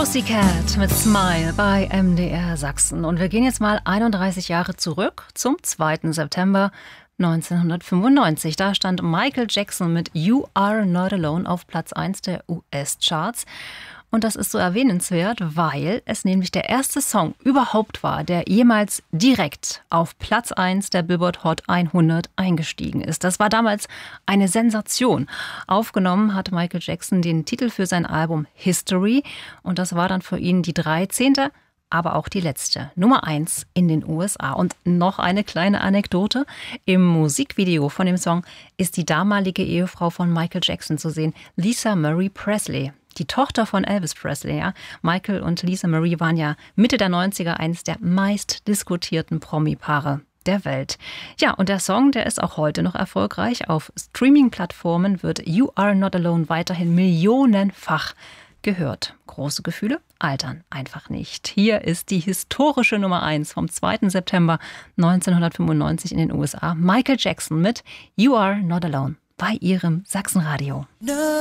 Pussycat mit Smile bei MDR Sachsen. Und wir gehen jetzt mal 31 Jahre zurück zum 2. September 1995. Da stand Michael Jackson mit You Are Not Alone auf Platz 1 der US-Charts. Und das ist so erwähnenswert, weil es nämlich der erste Song überhaupt war, der jemals direkt auf Platz 1 der Billboard Hot 100 eingestiegen ist. Das war damals eine Sensation. Aufgenommen hat Michael Jackson den Titel für sein Album History. Und das war dann für ihn die 13., aber auch die letzte Nummer 1 in den USA. Und noch eine kleine Anekdote. Im Musikvideo von dem Song ist die damalige Ehefrau von Michael Jackson zu sehen, Lisa Marie Presley. Die Tochter von Elvis Presley, ja. Michael und Lisa Marie waren ja Mitte der 90er eines der meist diskutierten Promi-Paare der Welt. Ja, und der Song, der ist auch heute noch erfolgreich. Auf Streaming-Plattformen wird You Are Not Alone weiterhin millionenfach gehört. Große Gefühle altern einfach nicht. Hier ist die historische Nummer 1 vom 2. September 1995 in den USA. Michael Jackson mit You Are Not Alone bei Ihrem Sachsenradio.